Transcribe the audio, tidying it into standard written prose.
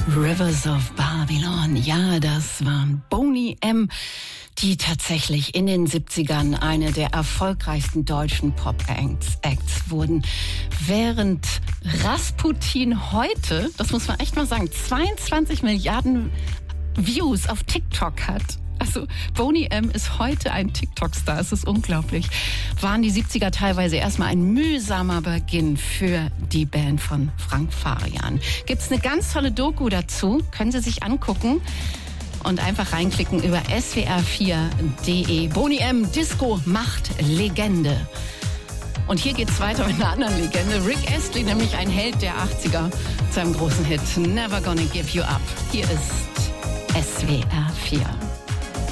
Rivers of Babylon, ja, das waren Boney M., die tatsächlich in den 70ern eine der erfolgreichsten deutschen Pop-Acts wurden. Während Rasputin heute, das muss man echt mal sagen, 22 Milliarden Views auf TikTok hat. Also Boney M. ist heute ein TikTok-Star, es ist unglaublich. Waren die 70er teilweise erstmal ein mühsamer Beginn für die Band von Frank Farian. Gibt's eine ganz tolle Doku dazu, können Sie sich angucken und einfach reinklicken über swr4.de. Boney M. Disco macht Legende. Und hier geht's weiter mit einer anderen Legende. Rick Astley, nämlich ein Held der 80er, zu einem großen Hit Never Gonna Give You Up. Hier ist SWR4.